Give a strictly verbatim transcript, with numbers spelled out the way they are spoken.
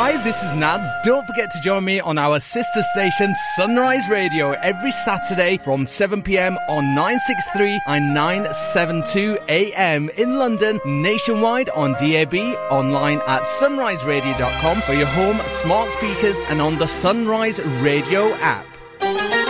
Hi, this is Nads. Don't forget to join me on our sister station Sunrise Radio every Saturday from seven p m on nine sixty-three and nine seventy-two a m in London, nationwide on D A B, online at sunrise radio dot com for your home, smart speakers and on the Sunrise Radio app.